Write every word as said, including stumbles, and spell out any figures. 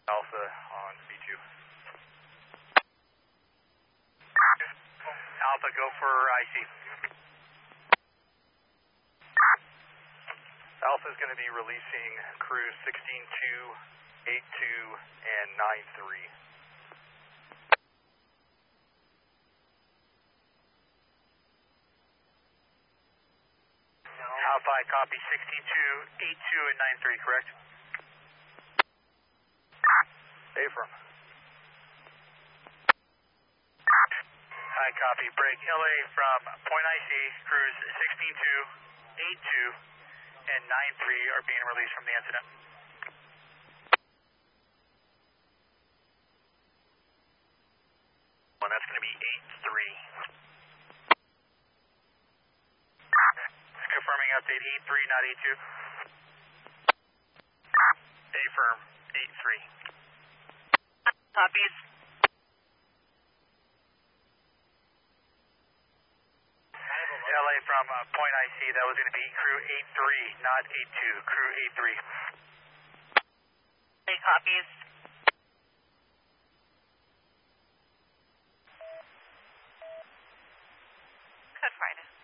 Alpha on V two. Alpha, go for I C. Alpha is going to be releasing crews sixteen two, eight two, and nine three. Alpha, I copy sixteen two, eight two, and nine three, correct? Affirm. I copy. Break L A from Point I C, crews sixteen two, eight two, and nine three are being released from the incident. Well, that's going to be eight three. Confirming update eight three, not eight two. Affirm, eight three. Copies. L A from uh, Point I C, that was going to be crew eight three, not eight two, crew eight three. Hey, copies. Good Friday.